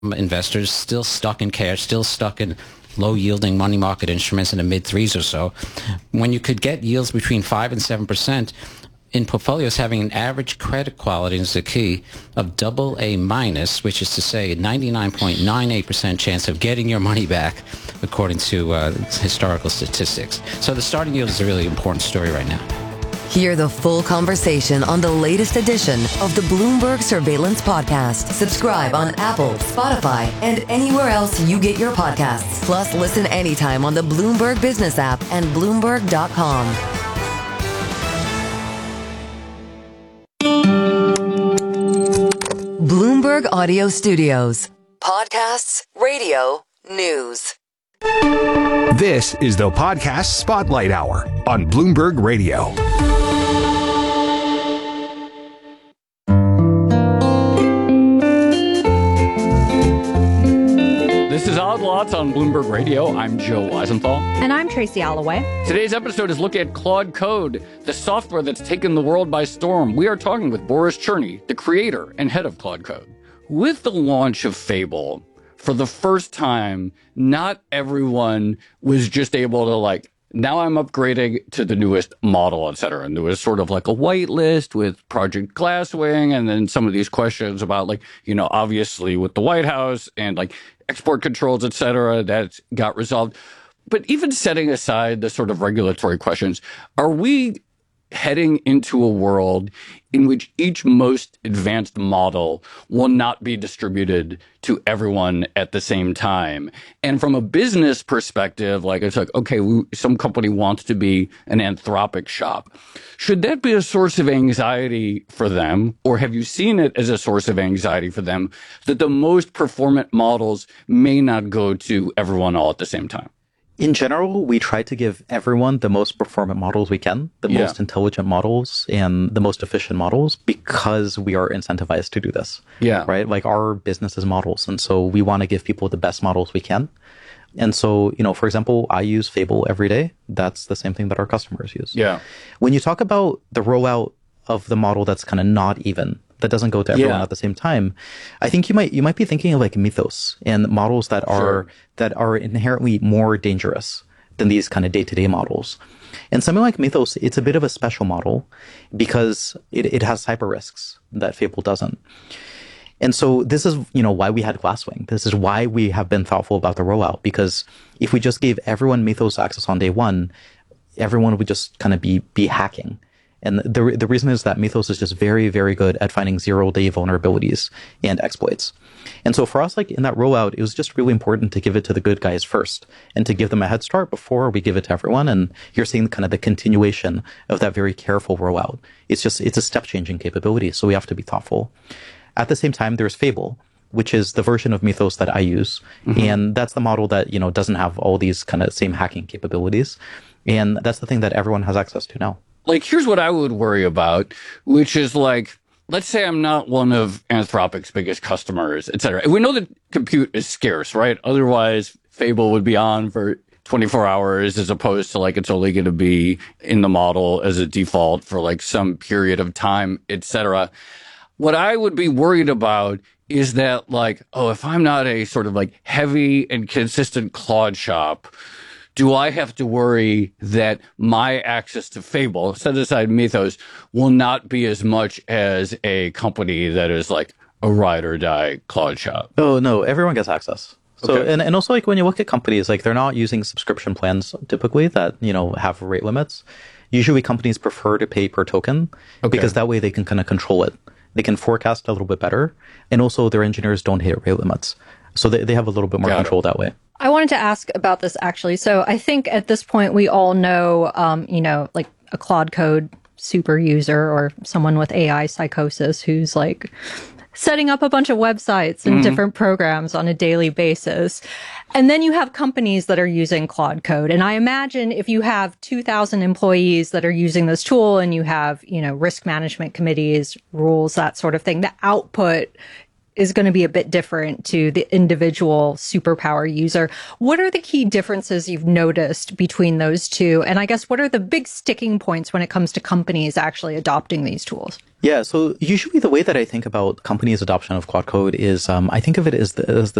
investors still stuck in cash, still stuck in low-yielding money market instruments in the mid-threes or so. When you could get yields between 5 and 7% in portfolios having an average credit quality, is the key, of AA minus, which is to say 99.98% chance of getting your money back, according to historical statistics. So the starting yield is a really important story right now. Hear the full conversation on the latest edition of the Bloomberg Surveillance Podcast. Subscribe on Apple, Spotify, and anywhere else you get your podcasts. Plus, listen anytime on the Bloomberg Business app and Bloomberg.com. Bloomberg Audio Studios. Podcasts, radio, news. This is the Podcast Spotlight Hour on Bloomberg Radio. This is Odd Lots on Bloomberg Radio. I'm Joe Weisenthal. And I'm Tracy Alloway. Today's episode is look at Claude Code, the software that's taken the world by storm. We are talking with Boris Cherny, the creator and head of Claude Code. With the launch of Fable, for the first time, not everyone was just able to now I'm upgrading to the newest model, et cetera. And there was sort of like a whitelist with Project Glasswing, and then some of these questions about obviously with the White House and export controls, et cetera, that got resolved. But even setting aside the sort of regulatory questions, are we heading into a world in which each most advanced model will not be distributed to everyone at the same time? And from a business perspective, some company wants to be an Anthropic shop. Should that be a source of anxiety for them? Or have you seen it as a source of anxiety for them that the most performant models may not go to everyone all at the same time? In general, we try to give everyone the most performant models we can, the most intelligent models and the most efficient models, because we are incentivized to do this. Yeah. Right? Our business is models. And so we want to give people the best models we can. And so, for example, I use Fable every day. That's the same thing that our customers use. Yeah. When you talk about the rollout of the model that's kind of not even, that doesn't go to everyone at the same time, I think you might be thinking of Mythos and models that are inherently more dangerous than these kind of day-to-day models. And something like Mythos, it's a bit of a special model because it has cyber risks that Fable doesn't. And so this is, why we had Glasswing. This is why we have been thoughtful about the rollout, because if we just gave everyone Mythos access on day one, everyone would just kind of be hacking. And the reason is that Mythos is just very, very good at finding zero-day vulnerabilities and exploits. And so for us, in that rollout, it was just really important to give it to the good guys first and to give them a head start before we give it to everyone. And you're seeing kind of the continuation of that very careful rollout. It's a step-changing capability, so we have to be thoughtful. At the same time, there's Fable, which is the version of Mythos that I use. Mm-hmm. And that's the model that, doesn't have all these kind of same hacking capabilities. And that's the thing that everyone has access to now. Here's what I would worry about, which is let's say I'm not one of Anthropic's biggest customers, et cetera. We know that compute is scarce, right? Otherwise, Fable would be on for 24 hours as opposed to it's only going to be in the model as a default for some period of time, et cetera. What I would be worried about is that if I'm not a sort of heavy and consistent Claude shop, do I have to worry that my access to Fable, set aside Mythos, will not be as much as a company that is a ride or die Claude shop? Oh, no, everyone gets access. So, okay. and also when you look at companies, they're not using subscription plans typically that, have rate limits. Usually companies prefer to pay per token because that way they can kind of control it. They can forecast a little bit better. And also their engineers don't hit rate limits. So they have a little bit more control that way. I wanted to ask about this, actually. So I think at this point, we all know, a Claude Code super user or someone with AI psychosis who's setting up a bunch of websites and different programs on a daily basis. And then you have companies that are using Claude Code. And I imagine if you have 2,000 employees that are using this tool and you have, risk management committees, rules, that sort of thing, the output is going to be a bit different to the individual superpower user. What are the key differences you've noticed between those two? And I guess what are the big sticking points when it comes to companies actually adopting these tools? Yeah, so usually the way that I think about companies' adoption of Claude Code is I think of it as the